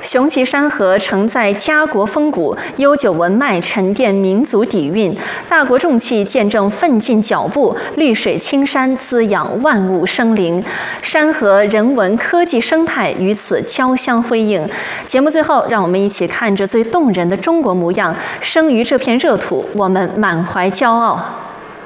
雄奇山河承载家国风骨，悠久文脉沉淀民族底蕴，大国重器见证奋进脚步，绿水青山滋养万物生灵，山河人文科技生态与此交相辉映。节目最后，让我们一起看着最动人的中国模样，生于这片热土，我们满怀骄傲。